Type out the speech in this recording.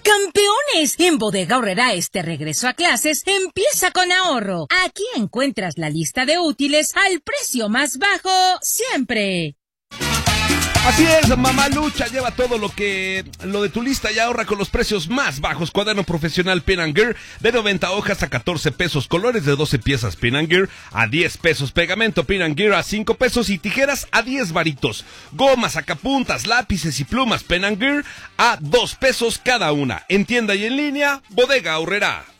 Campeones, en Bodega Aurrerá este regreso a clases empieza con ahorro. Aquí encuentras la lista de útiles al precio más bajo siempre. Así es, Mamá Lucha, lleva todo lo de tu lista y ahorra con los precios más bajos. Cuaderno profesional Pen & Gear de 90 hojas a 14 pesos, colores de 12 piezas Pen & Gear a 10 pesos, pegamento Pen & Gear a 5 pesos y tijeras a 10 varitos. Gomas, sacapuntas, lápices y plumas Pen & Gear a 2 pesos cada una. En tienda y en línea, Bodega Aurrerá.